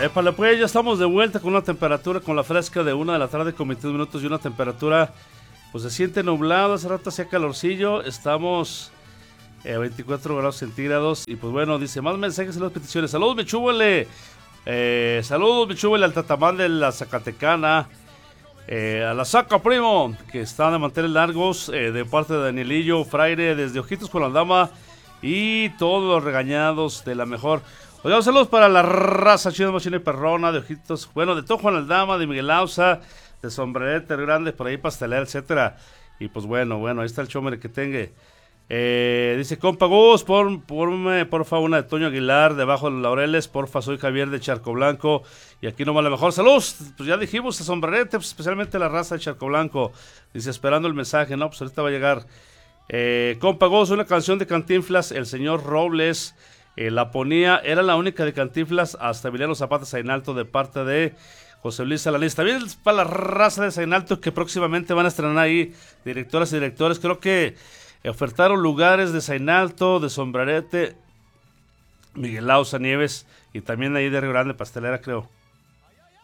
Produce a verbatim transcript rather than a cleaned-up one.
Épale, pues ya estamos de vuelta con una temperatura con la fresca de una de la tarde con veintidós minutos y una temperatura, pues se siente nublado, hace rato hacía calorcillo, estamos a eh, veinticuatro grados centígrados y pues bueno, dice más mensajes en las peticiones. Saludos, mi chúbele, eh, saludos, mi chúbele al tatamán de la Zacatecana, eh, a la Zaca, primo, que están de manteles largos, eh, de parte de Danielillo Fraire, desde Ojitos con la Dama y todos los regañados de la mejor. Oigan, saludos para la raza chida, machina y perrona, de Ojitos, bueno, de todo Juan Aldama, de Miguel Ausa, de Sombrerete Grande, por ahí Pastelera, etcétera. Y pues bueno, bueno, ahí está el chomere que tenga. Eh, dice, compa Gus, por, por, porfa, una de Toño Aguilar, debajo de los laureles, porfa, soy Javier de Charco Blanco, y aquí nomás la mejor. Saludos, pues ya dijimos, a Sombrerete, pues, especialmente la raza de Charco Blanco. Dice, esperando el mensaje, no, pues ahorita va a llegar. Eh, compa Gus, una canción de Cantinflas, el señor Robles, Eh, la ponía, era la única de Cantinflas hasta Emiliano Zapata Zainalto de parte de José Luis Salanís. También para la raza de Zainalto que próximamente van a estrenar ahí directoras y directores. Creo que ofertaron lugares de Zainalto, de Sombrerete, Miguel Ausa Nieves y también ahí de Río Grande Pastelera, creo.